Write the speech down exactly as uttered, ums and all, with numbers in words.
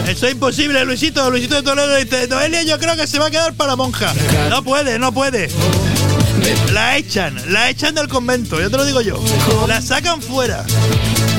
Eso es imposible, Luisito. Luisito de Toledo dice, Noelia yo creo que se va a quedar para monja. No puede, no puede. La echan, la echan del convento, ya te lo digo yo. La sacan fuera.